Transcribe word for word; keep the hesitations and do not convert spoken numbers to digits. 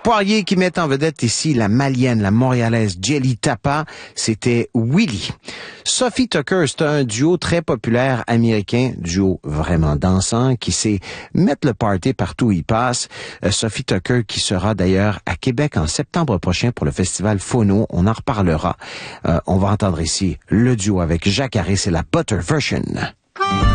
Poirier qui met en vedette ici la malienne, la montréalaise Jelly Tapa, c'était Willy. Sophie Tucker, c'est un duo très populaire américain, duo vraiment dansant, qui sait mettre le party partout où il passe. Euh, Sophie Tucker qui sera d'ailleurs à Québec en septembre prochain pour le festival Phono, on en reparlera. Euh, on va entendre ici le duo avec Jacques Harris et la Butter Version.